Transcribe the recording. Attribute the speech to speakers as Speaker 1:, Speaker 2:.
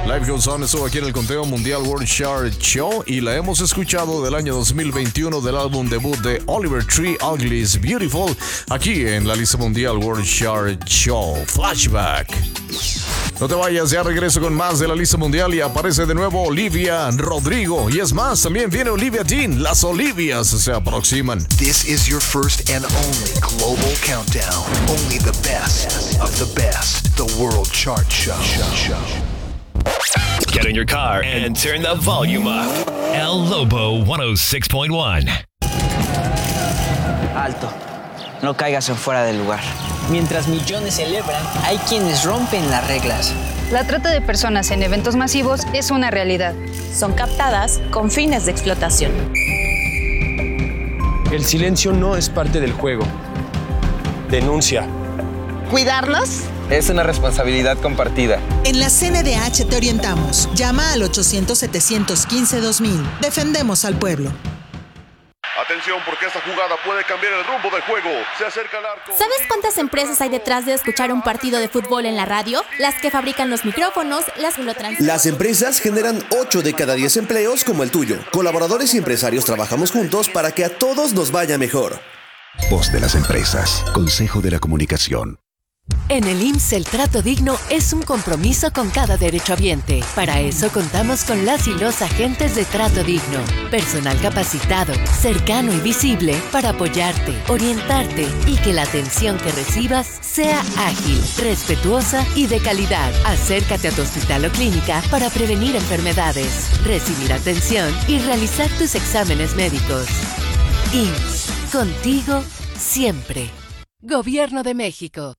Speaker 1: Life Goes On estuvo aquí en el conteo mundial World Chart Show y la hemos escuchado del año 2021 del álbum debut de Oliver Tree, Ugly is Beautiful, aquí en la lista mundial World Chart Show. Flashback. No te vayas, ya regreso con más de la lista mundial y aparece de nuevo Olivia Rodrigo. Y es más, también viene Olivia Dean. Las Olivias se aproximan.
Speaker 2: This is your first and only global countdown. Only the best of the best. The World Chart Show.
Speaker 3: Get in your car and turn the volume up. El Lobo 106.1.
Speaker 4: Alto. No caigas en fuera del lugar. Mientras millones celebran, hay quienes rompen las reglas.
Speaker 5: La trata de personas en eventos masivos es una realidad.
Speaker 6: Son captadas con fines de explotación.
Speaker 7: El silencio no es parte del juego. Denuncia.
Speaker 8: ¿Cuidarlos?
Speaker 9: Es una responsabilidad compartida.
Speaker 10: En la CNDH te orientamos. Llama al 800-715-2000. Defendemos al pueblo.
Speaker 11: Atención, porque esta jugada puede cambiar el rumbo del juego. Se acerca al arco.
Speaker 12: ¿Sabes cuántas empresas hay detrás de escuchar un partido de fútbol en la radio? Las que fabrican los micrófonos, las que lo transmiten.
Speaker 13: Las empresas generan 8 de cada 10 empleos como el tuyo. Colaboradores y empresarios trabajamos juntos para que a todos nos vaya mejor.
Speaker 14: Voz de las empresas. Consejo de la Comunicación.
Speaker 15: En el IMSS el trato digno es un compromiso con cada derechohabiente. Para eso contamos con las y los agentes de trato digno. Personal capacitado, cercano y visible para apoyarte, orientarte y que la atención que recibas sea ágil, respetuosa y de calidad. Acércate a tu hospital o clínica para prevenir enfermedades, recibir atención y realizar tus exámenes médicos. IMSS, contigo siempre. Gobierno de México.